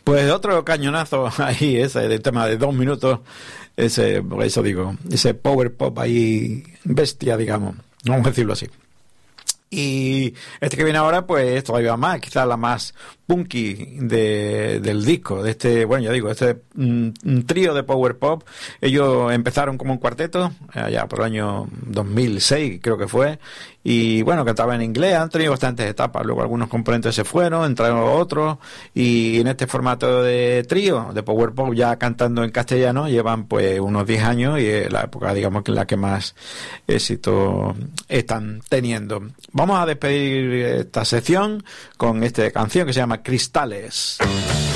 Pues otro cañonazo ahí, ese del tema de 2 minutos, ese, por eso digo, ese power pop ahí bestia, digamos, vamos a decirlo así. Y este que viene ahora, pues es todavía más, quizás la más punky del disco, de este, bueno, ya digo, un trío de power pop. Ellos empezaron como un cuarteto, allá por el año 2006, creo que fue, y bueno, cantaban en inglés, han tenido bastantes etapas, luego algunos componentes se fueron, entraron otros, y en este formato de trío, de power pop, ya cantando en castellano, llevan pues unos 10 años, y es la época, digamos, que en la que más éxito están teniendo. Vamos a despedir esta sección con esta canción que se llama Cristales.